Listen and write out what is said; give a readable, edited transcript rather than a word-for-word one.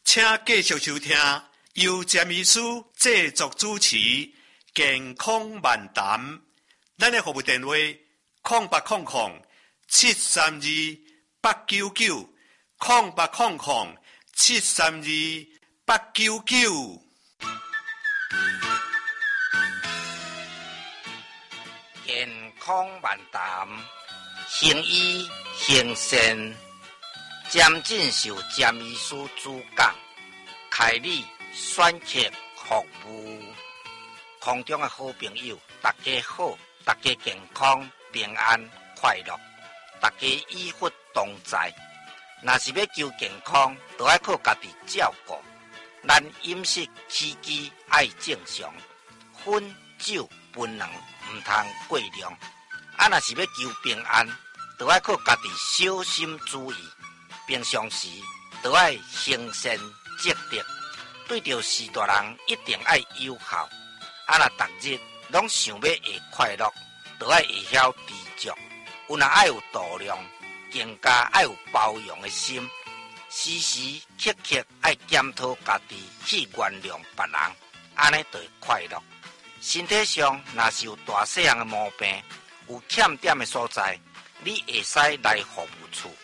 请继续收听由詹医师制作主持健康漫谈。咱的服务电话0800-732-899，0800-732-899。 健康漫谈，行医行善，詹进修詹医师主讲，开立选择服务。空中的好朋友，大家好，大家健康平安快乐，大家医福同在。若是要求健康，就要靠家己照顾。咱饮食起居爱正常，烟酒槟榔唔通过量。若是要求平安，就要靠家己小心注意。平常时就要行善积德，对着士大人一定要友好。若逐日拢想要会快乐，就要会晓知足。有若爱有度量，更加爱有包容的心。时时刻刻爱检讨家己，去原谅别人，安尼就会快乐。身体上若是有大细项的毛病，有欠点的所在，你会使来服务处